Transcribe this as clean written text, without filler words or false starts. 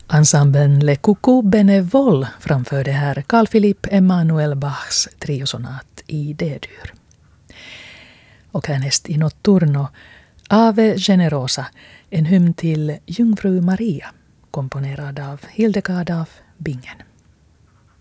Ensemblen Le Coucou Benevol framförde här Carl Philipp Emanuel Bachs triosonat i D-dur. Och härnäst i notturno Ave Generosa, en hymn till Jungfru Maria, komponerad av Hildegard af Bingen.